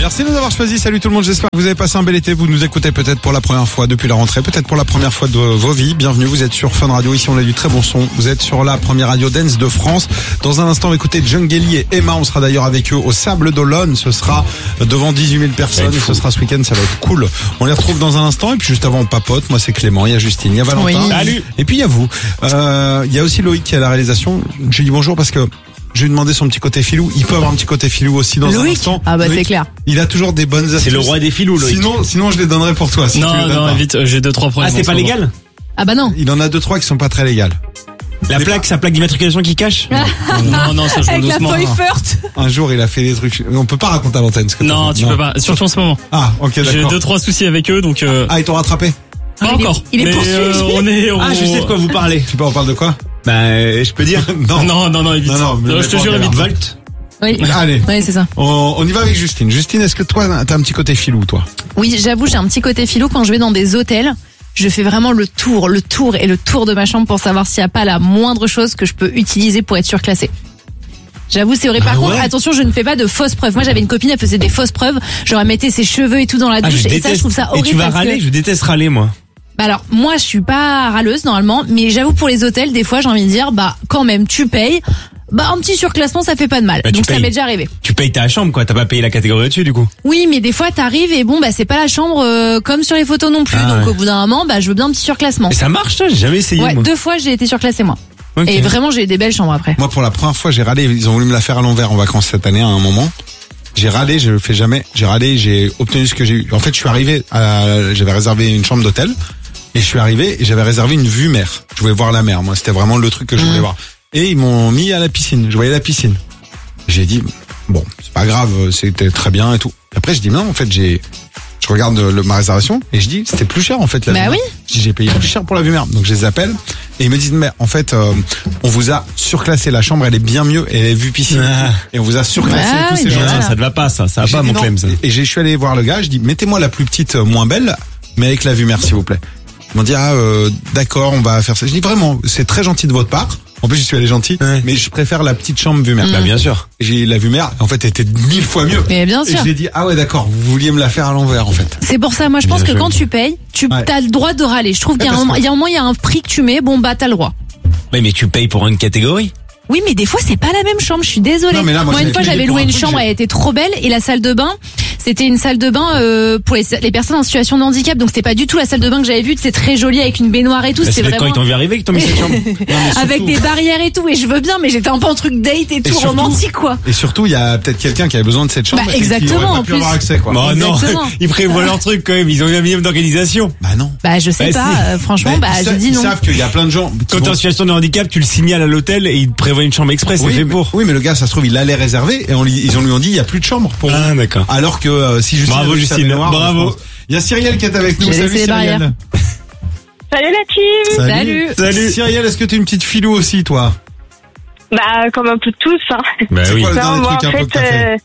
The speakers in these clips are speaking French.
Merci de nous avoir choisis. Salut tout le monde, j'espère que vous avez passé un bel été. Vous nous écoutez peut-être pour la première fois depuis la rentrée, peut-être pour la première fois de vos vies. Bienvenue, vous êtes sur Fun Radio. Ici, on a du très bon son. Vous êtes sur la première radio dance de France. Dans un instant, écoutez Djungeli et Emma. On sera d'ailleurs avec eux au Sable d'Olonne. Ce sera devant 18 000 personnes et ce sera ce week-end. Ça va être cool. On les retrouve dans un instant. Et puis juste avant, on papote. Moi, c'est Clément. Il y a Justine, il y a Valentin. Oui. Salut. Et puis il y a vous. Il y a aussi Loïc qui est à la réalisation. Je lui dis bonjour parce que je lui ai demandé son petit côté filou. Il peut avoir un petit côté filou aussi dans Loïc. un instant. Ah bah Loïc, c'est clair. il a toujours des bonnes astuces. C'est le roi des filous, Loïc. Sinon je les donnerais pour toi. Si tu les donnes Non, pas. vite, j'ai 2-3 problèmes. Ah, c'est pas légal? Ah bah non. Il en a 2-3 qui sont pas très légales. Sa plaque d'immatriculation qui cache? Non, ça joue Avec la doucement. feuille forte. Un jour, il a fait des trucs. On peut pas raconter à l'antenne ce que Non, t'as fait. tu peux pas. Surtout en ce moment. Ah, ok, J'ai d'accord. 2-3 soucis avec eux, donc Ah, ils t'ont rattrapé? pas il est- encore. il est Mais, poursuivi. on Ah, je sais de quoi vous parlez. Tu peux en parler de quoi? Je peux dire? Non, évite. Non, mais Je te jure, évite. Volt. Oui. Allez. Oui, c'est ça. On y va avec Justine. Justine, est-ce que toi, t'as un petit côté filou, toi? Oui, j'avoue, j'ai un petit côté philo quand je vais dans des hôtels. Je fais vraiment le tour de ma chambre pour savoir s'il n'y a pas la moindre chose que je peux utiliser pour être surclassée. J'avoue, c'est vrai. Par contre, attention, je ne fais pas de fausses preuves. Moi, j'avais une copine, elle faisait des fausses preuves. Genre, elle mettait ses cheveux et tout dans la douche. Et ça, je trouve ça horrible. Et tu vas parce râler? que- Je déteste râler, moi. Bah alors, moi, je suis pas râleuse, normalement. Mais j'avoue, pour les hôtels, des fois, j'ai envie de dire, bah, quand même, tu payes. Bah, un petit surclassement, ça fait pas de mal. Bah, tu Donc, ça payes. m'est déjà arrivé. Tu payes ta chambre, quoi. T'as pas payé la catégorie au-dessus, du coup. Oui, mais des fois, t'arrives et bon, bah, c'est pas la chambre comme sur les photos non plus. Ah, Donc, ouais. au bout d'un moment, bah, je veux bien un petit surclassement. Et ça marche, ça? J'ai jamais essayé, Ouais, moi. 2 fois, j'ai été surclassée, moi. Ok. Et vraiment, j'ai eu des belles chambres après. Moi, pour la première fois, j'ai râlé. Ils ont voulu me la faire à l'envers en vacances cette année, à un moment. J'ai râlé, je le fais jamais. J'ai râlé, j'ai obtenu ce que j'ai eu. En fait, je suis arrivé j'avais réservé une chambre d'hôtel. Et je suis arrivé et j'avais réservé une vue mer. Je voulais voir la mer. Moi, c'était vraiment le truc que je voulais voir. Et ils m'ont mis à la piscine. Je voyais la piscine. J'ai dit, bon, c'est pas grave, c'était très bien et tout. Après, je dis, non, en fait, je regarde ma réservation et je dis, c'était plus cher, en fait, la Bah vue mer. oui. Je dis, j'ai payé plus cher pour la vue mer. Donc, je les appelle et ils me disent, mais en fait, on vous a surclassé la chambre, elle est bien mieux et elle est vue piscine. Ah. Et on vous a surclassé Ah et tout, oui, c'est mais gentil. voilà. Ça te va pas, ça. Ça va J'ai pas, dit mon non. Clem, ça. Et je suis allé voir le gars, je dis, mettez-moi la plus petite, moins belle, mais avec la vue mer, s'il vous plaît. Ils m'ont dit, d'accord, on va faire ça. Je dis, vraiment, c'est très gentil de votre part. En plus, je suis allé gentil, Ouais. mais je préfère la petite chambre vue mer. Bah, bien sûr. J'ai la vue mer, en fait, elle était 1000 fois mieux. Mais bien Et sûr. je lui ai dit, ah ouais, d'accord, vous vouliez me la faire à l'envers, en fait. C'est pour ça, moi, je pense Bien que joué. quand tu payes, Ouais. t'as le droit de râler. Je trouve qu'il y a parce un moment, que- il y a un moment, il y a un prix que tu mets, bon, bah, t'as le droit. Mais tu payes pour une catégorie. Oui, mais des fois, c'est pas la même chambre. Je suis désolée. Non, mais là, moi, une j'avais fois, payé j'avais pour loué un une truc, chambre, elle était trop belle, et la salle de bain, c'était une salle de bain pour les personnes en situation de handicap. Donc, c'était pas du tout la salle de bain que j'avais vue. C'est très joli avec une baignoire et tout. Bah, C'est c'est quand vraiment ils t'ont vu arriver que t'ont mis cette chambre. avec des barrières et tout. Et je veux bien, mais j'étais un peu en truc date et tout surtout- romantique, quoi. Et surtout, il y a peut-être quelqu'un qui avait besoin de cette chambre. Bah, et qui exactement, aurait pas en pu plus. avoir accès, quoi. Bon, non. Exactement. Ils prévoient leur truc, quand même. Ils ont eu un minimum d'organisation. Bah non. Bah, je sais Bah, pas. si. Franchement, bah, ils je sa- dis ils non. savent qu'il y a plein de gens. qui Quand t'es vont- en situation de handicap, tu le signales à l'hôtel et ils te prévoient une chambre express, c'est Oui, fait mais- pour. Oui, mais le gars, ça se trouve, il allait réserver et ils lui ont dit, il y a plus de chambre pour vous. Ah, d'accord. Alors que si Justine Bravo, avait vu sa Justine. baignoire, Bravo. je pense. Il y a Cyrielle qui est avec nous. J'ai Salut laissé les Cyrielle. barrières. Salut la team. Salut. Salut. Cyrielle, est-ce que t'es une petite filou aussi, toi? Bah comme un peu tous. Hein. Bah C'est oui. quoi le Non, dernier moi truc en un peu que t'as fait, fait?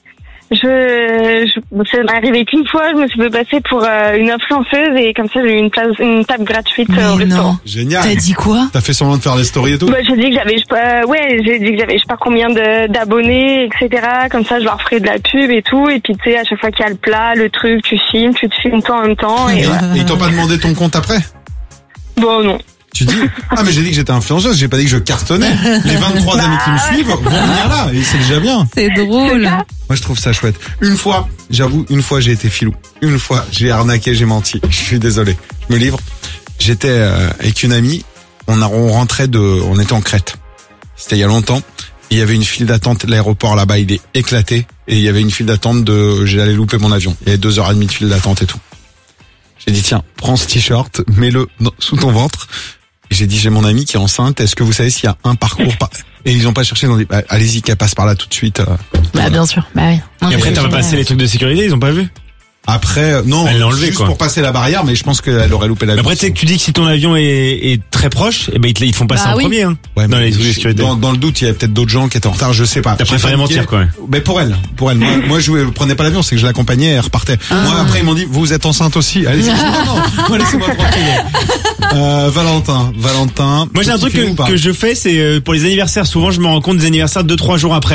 ça m'est arrivé qu'une fois. Je me suis fait passer pour une influenceuse et comme ça j'ai eu une table gratuite au Mais restaurant. non. Génial. T'as dit quoi? T'as fait semblant de faire des stories et tout? Bah, j'ai dit que j'avais, je sais pas combien d'abonnés, etc. Comme ça, je leur ferai de la pub et tout. Et puis, tu sais, à chaque fois qu'il y a le plat, le truc, tu te filmes toi en même temps. Et voilà. Et ils t'ont pas demandé ton compte après? Bon, non. Tu dis, ah mais j'ai dit que j'étais influenceuse, j'ai pas dit que je cartonnais. Les 23 amis qui me suivent vont venir là, et c'est déjà bien. C'est drôle. Moi je trouve ça chouette. Une fois, j'avoue, j'ai été filou. Une fois, j'ai arnaqué, j'ai menti. Je suis désolé. Je me livre. J'étais avec une amie, on était en Crète. C'était il y a longtemps. Il y avait une file d'attente, l'aéroport là-bas, il est éclaté. Et il y avait une file d'attente j'allais louper mon avion. Il y avait 2h30 de file d'attente et tout. J'ai dit, tiens, prends ce t-shirt, mets-le sous ton ventre. Et j'ai dit, j'ai mon amie qui est enceinte, est-ce que vous savez s'il y a un parcours Et ils ont pas cherché, ils ont dit, bah, allez-y, qu'elle passe par là tout de suite. Bah, bien sûr. Bah oui. Non, Et mais après, c'est t'as pas génial. passé les trucs de sécurité, ils ont pas vu? Après, non, Elle l'a enlevé, juste quoi. pour passer la barrière, mais je pense qu'elle aurait loupé la Après, tu sais que tu dis que si ton avion est très proche, eh ben, ils te font passer Bah en oui. premier, hein. Ouais, dans mais les trucs de sécurité. dans le doute, il y avait peut-être d'autres gens qui étaient en retard, je sais pas. T'as J'ai préféré paniqué. mentir, quoi. Mais pour elle. Moi, je prenais pas l'avion, c'est que je l'accompagnais et elle repartait. Moi, après, ils m'ont dit, vous êtes enceinte aussi. Allez, non, moi, laissez-moi tranquille. Valentin. Moi, j'ai un petit truc film ou pas que je fais, c'est pour les anniversaires. Souvent, je me rends compte des anniversaires 2-3 jours après.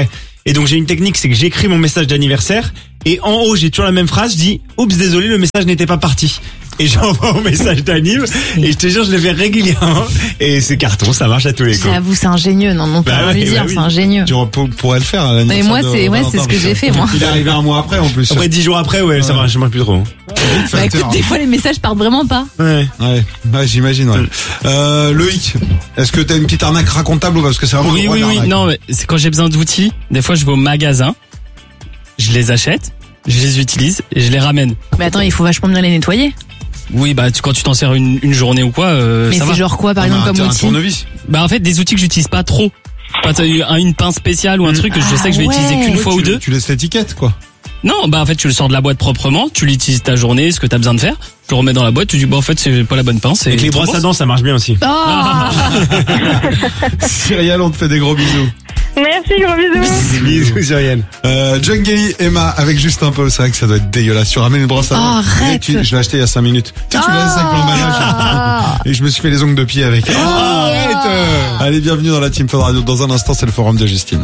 Et donc j'ai une technique, c'est que j'écris mon message d'anniversaire et en haut j'ai toujours la même phrase, je dis oups désolé le message n'était pas parti. Et j'envoie mon message d'anniv et je te jure je le fais régulièrement et c'est carton, ça marche à tous les coups. J'avoue, c'est ingénieux, non, peut rien lui dire, c'est ingénieux. Tu pourrais le faire à Mais moi, c'est ce que j'ai fait, moi. Il est arrivé un mois après, en plus. Après 10 jours après, ouais, ça marche plus trop. Bah, écoute, des fois, les messages partent vraiment pas. Ouais. Ouais, j'imagine, ouais. Loïc, est-ce que t'as une petite arnaque racontable ou pas? Parce que c'est vraiment Oui. Non, mais c'est quand j'ai besoin d'outils. Des fois, je vais au magasin, je les achète, je les utilise et je les ramène. Mais attends, il faut vachement bien les nettoyer. Oui, bah quand tu t'en sers une journée ou quoi, mais ça c'est va. genre quoi, par exemple, comme un outil? tournevis. Bah en fait, des outils que j'utilise pas trop. Pas une pince spéciale ou un truc que je sais que je vais utiliser qu'une fois ou deux. Tu laisses l'étiquette, quoi. Non, bah en fait, tu le sors de la boîte proprement, tu l'utilises ta journée, ce que t'as besoin de faire. Tu le remets dans la boîte, tu dis bah en fait c'est pas la bonne pince. Avec les brosses à dents, ça marche bien aussi. Cyrielle, on te fait des gros bisous. Merci, gros bisous. Bisous Cyrielle. Jungle Emma avec juste un peu, c'est vrai que ça doit être dégueulasse. Tu ramènes une brosse à dents. Arrête. Je l'ai acheté il y a 5 minutes. Tu me laisses avec l'emballage. Et je me suis fait les ongles de pied avec. Arrête. Allez, bienvenue dans la Team Fun Radio. Dans un instant, c'est le forum de Justine.